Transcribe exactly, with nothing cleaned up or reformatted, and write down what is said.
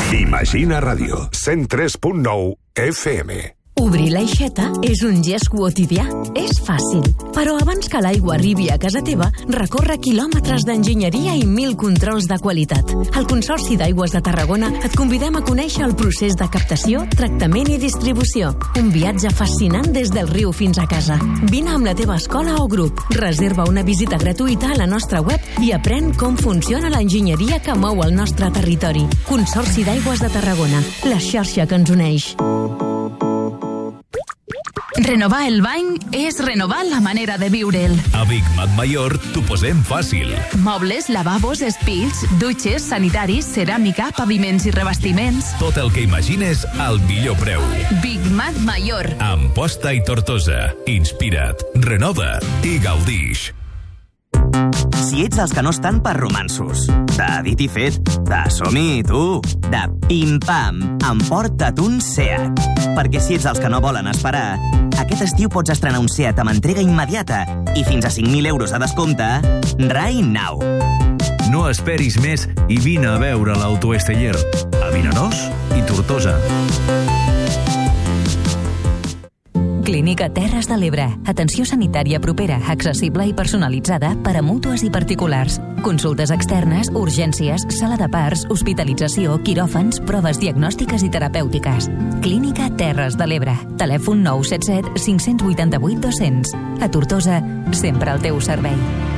Imagina Ràdio, cent tres punt nou F M. Obrir l'aixeta és un gest quotidià. És fàcil. Però abans que l'aigua arribi a casa teva, recorre quilòmetres d'enginyeria i mil controls de qualitat. Al Consorci d'Aigües de Tarragona et convidem a conèixer el procés de captació, tractament i distribució. Un viatge fascinant des del riu fins a casa. Vine amb la teva escola o grup. Reserva una visita gratuïta a la nostra web i aprèn com funciona l'enginyeria que mou el nostre territori. Consorci d'Aigües de Tarragona, la xarxa que ens uneix. Renovar el bany és renovar la manera de viure'l. A Big Mac Mayor t'ho posem fàcil. Mobles, lavabos, espills, dutxes, sanitaris, ceràmica, paviments i revestiments. Tot el que imagines al millor preu. Big Mac Mayor. Amposta i Tortosa. Inspira't, renova i gaudix. Si ets dels que no estan per romanços, de dit i fet, de som-hi, tu, de pim-pam, emporta't un Seat. Perquè si ets dels que no volen esperar, aquest estiu pots estrenar un Seat amb entrega immediata i fins a cinc mil euros a descompte right now. No esperis més i vine a veure l'Autoesteller a Vinaròs i Tortosa. Clínica Terres de l'Ebre. Atenció sanitària propera, accessible i personalitzada per a mútues i particulars. Consultes externes, urgències, sala de parts, hospitalització, quiròfans, proves diagnòstiques i terapèutiques. Clínica Terres de l'Ebre. Telèfon nou set set cinc vuit vuit dos cents. A Tortosa, sempre al teu servei.